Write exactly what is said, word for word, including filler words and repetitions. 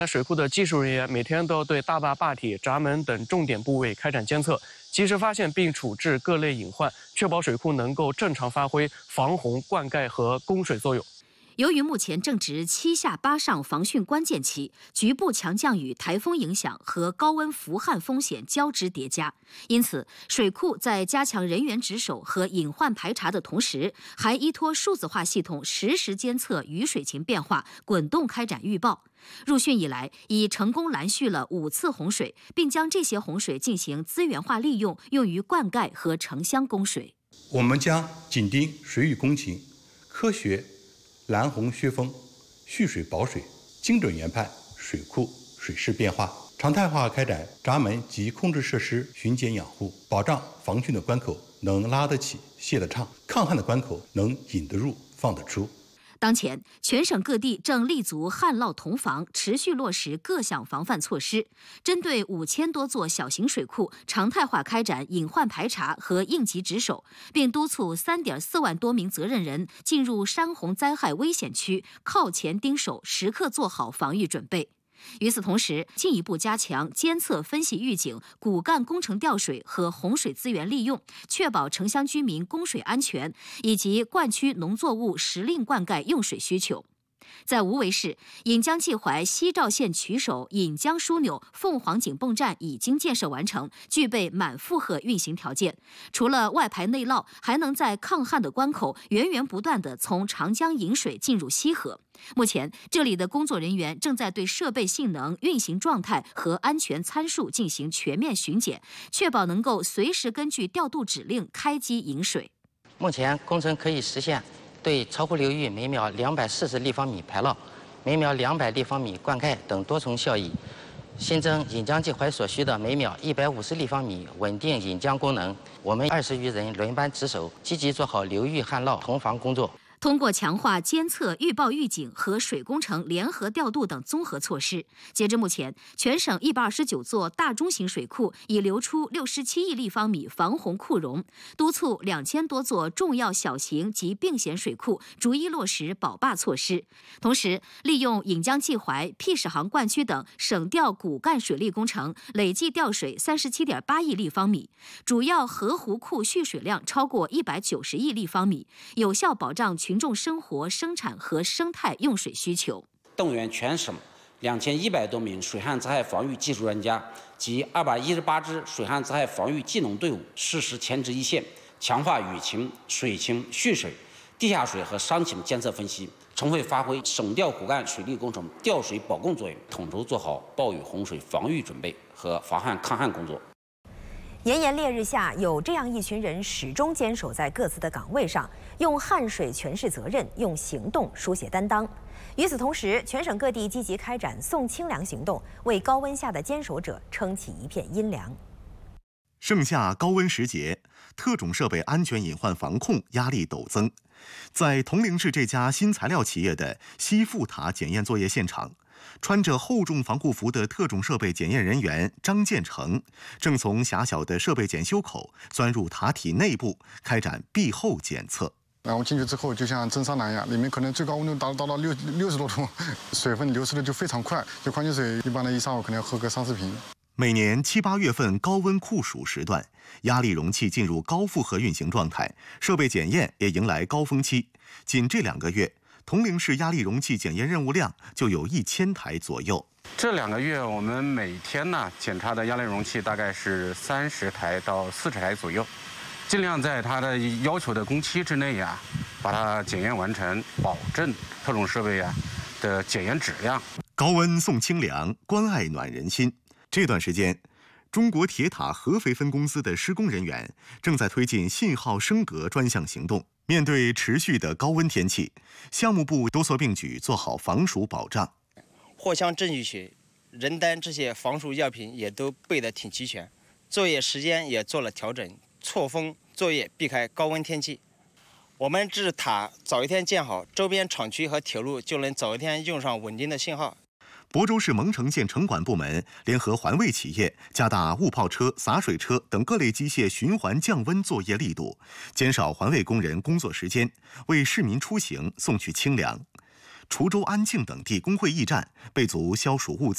水库的技术人员每天都要对大坝坝体、闸门等重点部位开展监测，及时发现并处置各类隐患，确保水库能够正常发挥防洪、灌溉和供水作用。 由于目前正值七下八上防汛关键期，局部强降雨、台风影响和高温伏旱风险交织叠加，因此水库在加强人员值守和隐患排查的同时，还依托数字化系统实时监测雨水情变化，滚动开展预报。入汛以来，已成功拦蓄了五次洪水，并将这些洪水进行资源化利用，用于灌溉和城乡供水。 我们将紧盯水域工情，科学拦洪削峰，蓄水保水，精准研判水库水势变化，常态化开展闸门及控制设施巡检养护，保障防汛的关口能拉得起、泄得畅，抗旱的关口能引得入、放得出。 当前，全省各地正立足旱涝同防，持续落实各项防范措施，针对五千多座小型水库，常态化开展隐患排查和应急值守，并督促三点四万多名责任人进入山洪灾害危险区，靠前盯守，时刻做好防御准备。与此同时，进一步加强监测分析预警、骨干工程调水和洪水资源利用，确保城乡居民供水安全以及灌区农作物时令灌溉用水需求。在无为市，引江济淮西赵县渠首引江枢纽凤凰井泵站已经建设完成，具备满负荷运行条件。除了外排内涝，还能在抗旱的关口源源不断地从长江引水进入西河。目前，这里的工作人员正在对设备性能、运行状态和安全参数进行全面巡检，确保能够随时根据调度指令开机引水。 目前，工程可以实现对巢湖流域每秒两百四十立方米排涝、每秒两百立方米灌溉等多重效益，新增引江济淮所需的每秒一百五十立方米稳定引江功能。我们二十余人轮班值守，积极做好流域旱涝同防工作。 通过强化监测、预报预警和水工程联合调度等综合措施，截至目前，全省一百二十九座大中型水库已流出六十七亿立方米防洪库容，督促两千多座重要小型及并险水库逐一落实保坝措施。同时，利用引江济淮、辟始航灌区等省调骨干水利工程，累计调水三十七点八亿立方米，主要河湖库蓄水量超过一百九十亿立方米，有效保障群众生活、生产和生态用水需求。 动员全省两千一百多名水旱灾害防御技术专家及二百一十八支水旱灾害防御技能队伍，适时前值一线，强化雨情、水情、蓄水、地下水和山情监测分析，充分发挥省调骨干水利工程调水保供作用，统筹做好暴雨洪水防御准备和防旱抗旱工作。 炎炎烈日下，有这样一群人始终坚守在各自的岗位上，用汗水诠释责任，用行动书写担当。与此同时，全省各地积极开展送清凉行动，为高温下的坚守者撑起一片阴凉。 盛夏高温时节，特种设备安全隐患防控压力陡增。在铜陵市这家新材料企业的西富塔检验作业现场，穿着厚重防护服的特种设备检验人员张建成，正从狭小的设备检修口钻入塔体内部，开展壁后检测。 然后进去之后，就像蒸桑拿一样，里面可能最高温度达达到六六十多度，水分流失的就非常快。这矿泉水一般的一上午可能要喝个三四瓶。 每年七八月份高温酷暑时段，压力容器进入高负荷运行状态，设备检验也迎来高峰期。仅这两个月，铜陵市压力容器检验任务量就有一千台左右。 这两个月，我们每天呢检查的压力容器大概是三十台到四十台左右，尽量在它的要求的工期之内呀，把它检验完成，保证特种设备呀的检验质量。 高温送清凉，关爱暖人心。这段时间，中国铁塔合肥分公司的施工人员正在推进信号升格专项行动。面对持续的高温天气，项目部多措并举，做好防暑保障。 藿香正气水、人丹这些防暑药品也都备得挺齐全，作业时间也做了调整，错峰作业，避开高温天气。我们这塔早一天建好，周边厂区和铁路就能早一天用上稳定的信号。 亳州市蒙城县城管部门联合环卫企业，加大雾炮车、洒水车等各类机械循环降温作业力度，减少环卫工人工作时间，为市民出行送去清凉。滁州、安庆等地工会驿站备足消暑物资。